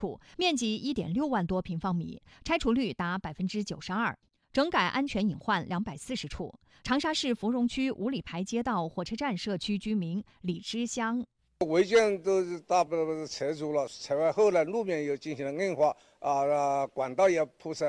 面积1.6万多平方米，拆除率达92%。整改安全隐患240处。长沙市芙蓉区五里牌街道火车站社区居民李之香： 违建都是大部分撤除了，撤完后呢，路面又进行了硬化，管道也铺设